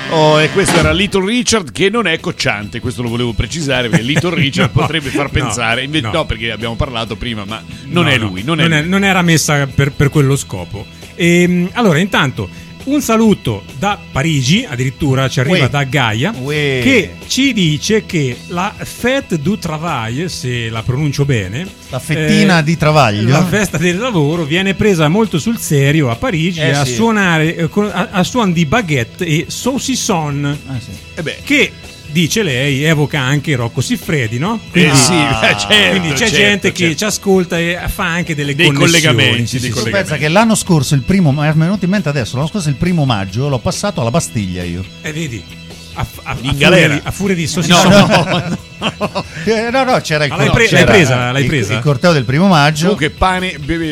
Oh, e questo era Little Richard, che non è cocciante, questo lo volevo precisare, perché Little Richard potrebbe far pensare, invece no, perché abbiamo parlato prima, ma non è lui. Non era messa per quello scopo. Allora, intanto un saluto da Parigi, addirittura ci arriva da Gaia, che ci dice che la Fête du Travail, se la pronuncio bene, la fettina di travaglio, la festa del lavoro, viene presa molto sul serio a Parigi a suonare a suon di baguette e saucisson, che dice lei evoca anche Rocco Siffredi, no? Quindi, quindi c'è gente che ci ascolta e fa anche dei collegamenti. Pensa che l'anno scorso, mi è venuto in mente adesso, l'anno scorso il 1 maggio l'ho passato alla Bastiglia io. Vedi? In galera a furia di saucisson. No, c'era il l'hai presa? Il corteo del 1 maggio. Comunque pane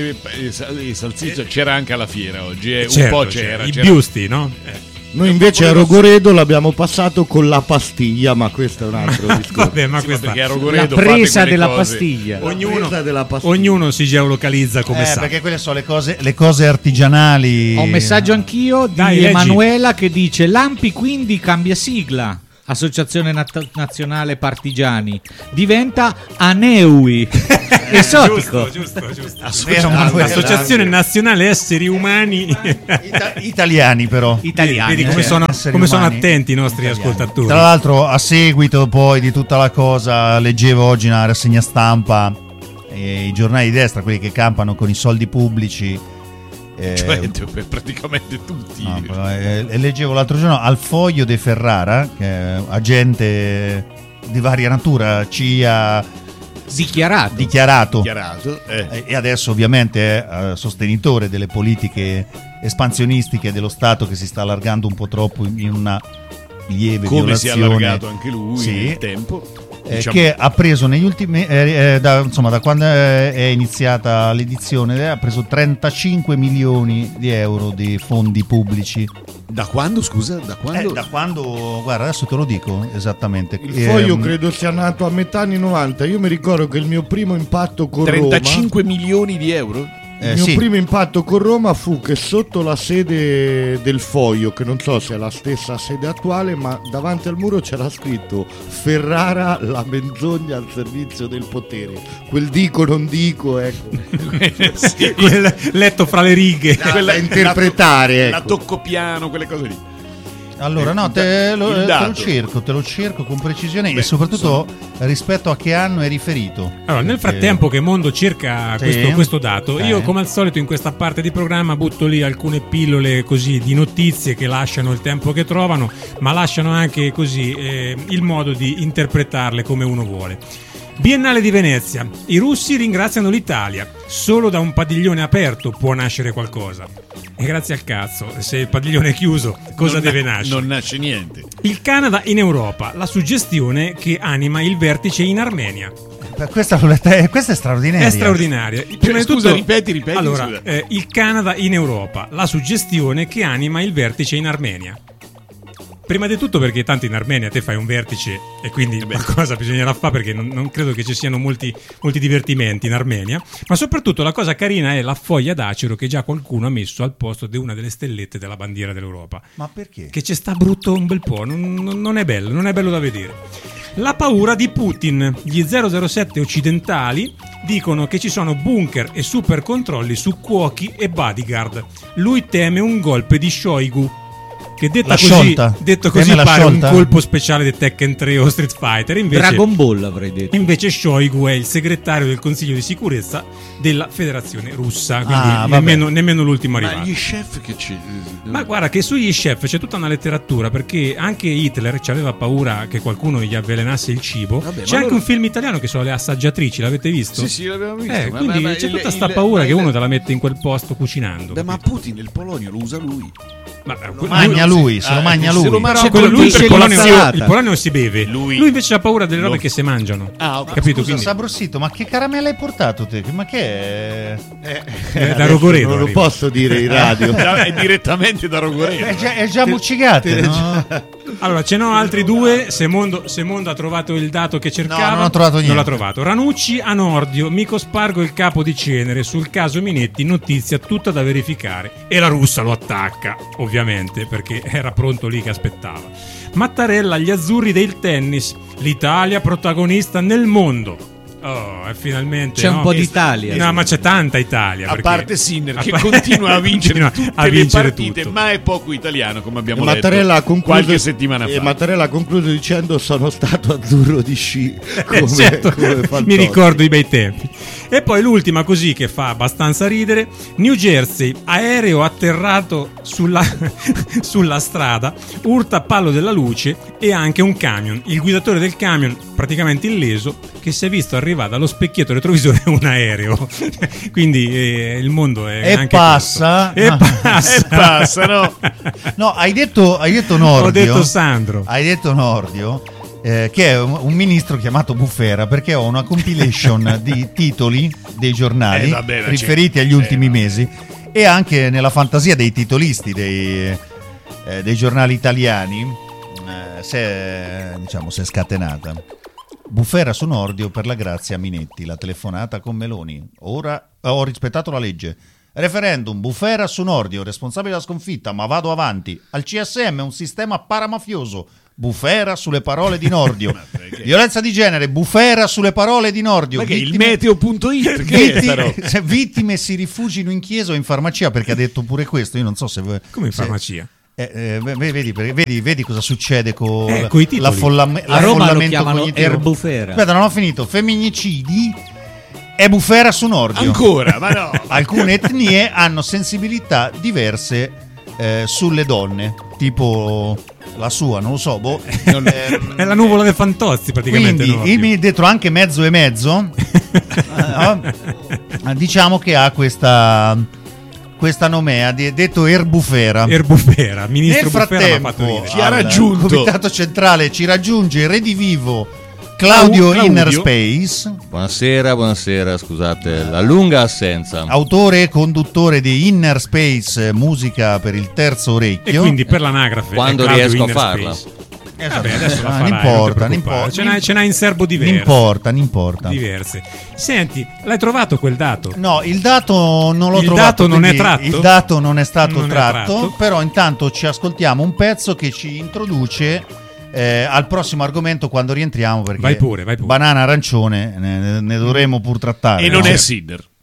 e salsiccia c'era anche alla fiera oggi, un po' c'era. I biusti, no? Noi invece a Rogoredo l'abbiamo passato con la pastiglia, ma questo è un altro discorso. Vabbè, ma questa la presa della pastiglia. Ognuno si geolocalizza come sa. Perché quelle sono le cose artigianali. Ho un messaggio anch'io di Emanuela che dice: Lampi quindi cambia sigla. Associazione Nazionale Partigiani diventa Aneui. Esotico. Giusto. Associazione Nazionale Esseri Umani Italiani, però. Vedi come sono attenti i nostri ascoltatori. Tra l'altro, a seguito poi di tutta la cosa, leggevo oggi una rassegna stampa, i giornali di destra, quelli che campano con i soldi pubblici. Cioè praticamente tutti. Leggevo l'altro giorno al Foglio de Ferrara, che è agente di varia natura, CIA dichiarato. E adesso ovviamente è sostenitore delle politiche espansionistiche dello Stato, che si sta allargando un po' troppo in una lieve come violazione. si è allargato anche lui nel tempo. Che ha preso negli ultimi da quando è iniziata l'edizione, ha preso 35 milioni di euro di fondi pubblici. Da quando, scusa? Da quando? Guarda, adesso te lo dico esattamente. Il Foglio credo sia nato a metà anni 90. Io mi ricordo che il mio primo impatto con 35 milioni di euro? Il mio primo impatto con Roma fu che sotto la sede del Foglio, che non so se è la stessa sede attuale, ma davanti al muro c'era scritto: Ferrara, la menzogna al servizio del potere. Quel dico non dico, ecco. Quel letto fra le righe, da interpretare, la tocco piano, quelle cose lì. Allora te lo cerco con precisione. E soprattutto rispetto a che anno è riferito. Allora, nel frattempo che Mondo cerca questo dato, io come al solito in questa parte di programma butto lì alcune pillole così di notizie che lasciano il tempo che trovano, ma lasciano anche così il modo di interpretarle come uno vuole. Biennale di Venezia. I russi ringraziano l'Italia. Solo da un padiglione aperto può nascere qualcosa. E grazie al cazzo, se il padiglione è chiuso, cosa deve nascere? Non nasce niente. Il Canada in Europa. La suggestione che anima il vertice in Armenia. Questa è straordinaria. È straordinaria. Prima di tutto, ripeti. Allora, il Canada in Europa. La suggestione che anima il vertice in Armenia. Prima di tutto perché tanto in Armenia te fai un vertice e quindi qualcosa bisognerà fare, perché non credo che ci siano molti divertimenti in Armenia, ma soprattutto la cosa carina è la foglia d'acero che già qualcuno ha messo al posto di una delle stellette della bandiera dell'Europa. Ma perché? Che ci sta brutto un bel po', non è bello da vedere. La paura di Putin. Gli 007 occidentali dicono che ci sono bunker e super controlli su cuochi e bodyguard. Lui teme un golpe di Shoigu, che detto così pare un colpo speciale di Tekken 3 o Street Fighter. Invece, Dragon Ball avrei detto. Invece Shoigu è il segretario del Consiglio di Sicurezza della Federazione Russa, quindi nemmeno l'ultimo arrivato. Ma gli chef che c'è? Ma guarda che sugli chef c'è tutta una letteratura, perché anche Hitler ci aveva paura che qualcuno gli avvelenasse il cibo. C'è anche un film italiano che sono Le assaggiatrici, l'avete visto? Sì, l'abbiamo visto. Quindi c'è tutta sta paura che uno te la mette in quel posto cucinando. Ma Putin il Polonio lo usa lui. Magna lui, se lo magna lui. Il polonio si beve. Lui invece ha paura delle robe che si mangiano. Capito? Scusa, Sabrossito, ma che caramella hai portato te? Ma che è? Da Rogoredo. Non lo posso dire in radio. È direttamente da Rogoredo. È già muccicate, no? Allora, ce n'ho altri due. Se Mondo ha trovato il dato che cercava, no, non ho trovato niente. Non l'ha trovato. Ranucci a Nordio, mico spargo il capo di cenere. Sul caso Minetti, notizia tutta da verificare. E la russa lo attacca, ovviamente, perché era pronto lì che aspettava. Mattarella agli azzurri del tennis. L'Italia protagonista nel mondo. Oh, e finalmente c'è un po' d'Italia. No, ma c'è tanta Italia. A parte Sinner che continua a vincere tutte le partite, tutto. Ma è poco italiano, come abbiamo detto qualche settimana fa. Mattarella ha concluso dicendo: sono stato azzurro di sci. Come mi ricordo i bei tempi. E poi l'ultima, così, che fa abbastanza ridere: New Jersey, aereo atterrato sulla strada, urta palo della luce e anche un camion. Il guidatore del camion, praticamente illeso, che si è visto arrivare dallo specchietto retrovisore un aereo. Quindi il mondo è anche passa no. No, hai detto Nordio. Ho detto Sandro. Hai detto Nordio, che è un ministro chiamato Bufera, perché ho una compilation di titoli dei giornali riferiti agli ultimi mesi, e anche nella fantasia dei titolisti dei giornali italiani si è scatenata. Bufera su Nordio per la grazia Minetti, la telefonata con Meloni. Ora ho rispettato la legge. Referendum, Bufera su Nordio, responsabile della sconfitta, ma vado avanti. Al CSM un sistema paramafioso. Bufera sulle parole di Nordio. Violenza di genere, Bufera sulle parole di Nordio. Ma che il meteo.it vittime si rifugino in chiesa o in farmacia, perché ha detto pure questo. Io non so se come in farmacia. Vedi cosa succede con l'affollamento. A Roma lo chiamano Erbufera. Aspetta, non ho finito. Femminicidi è Bufera su Nordio. Ancora, ma no. Alcune etnie hanno sensibilità diverse sulle donne, tipo la sua, non lo so. È la nuvola del Fantozzi, praticamente. Quindi dentro anche mezzo e mezzo diciamo che ha questa nomea, detto Erbufera, ministro. Nel frattempo ci ha raggiunto il Comitato Centrale, ci raggiunge Redivivo Claudio Innerspace. Buonasera, scusate la lunga assenza. Autore e conduttore di Innerspace, musica per il terzo orecchio. E quindi per l'anagrafe quando riesco a farla. Adesso la farai, non importa. Ce n'hai in serbo diverse. Non importa. Diverse. Senti, l'hai trovato quel dato? No, il dato non l'ho trovato. Il dato non è tratto? Il dato non è stato tratto, però intanto ci ascoltiamo un pezzo che ci introduce al prossimo argomento quando rientriamo, perché vai pure. banana arancione ne dovremo pur trattare. E non è Sinner.